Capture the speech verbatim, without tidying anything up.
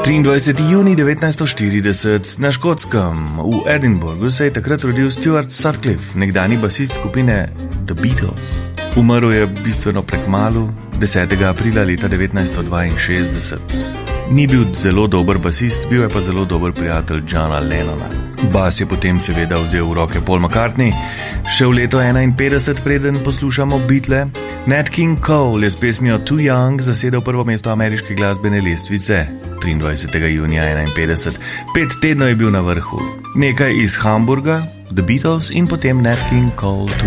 triindvajseti junij devetnajststo štirideset na Škotskem. V Edinburghu se je takrat rodil Stuart Sutcliffe, nekdani basist skupine The Beatles. Umrl je bistveno prekmalu, desetega aprila leta devetnajststo dvainšestdeset. Ni bil zelo dober basist, bil je pa zelo dober prijatelj Johna Lennona. Bas je potem seveda vzel v roke Paul McCartney, še v leto enainpetdeset, preden poslušamo Beatle. Nat King Cole je s pesmijo Too Young zasedel prvo mesto ameriške glasbene lestvice triindvajsetega junija enainpetdeset. Pet tednov je bil na vrhu. Nekaj iz Hamburga, The Beatles in potem Nat King Cole Too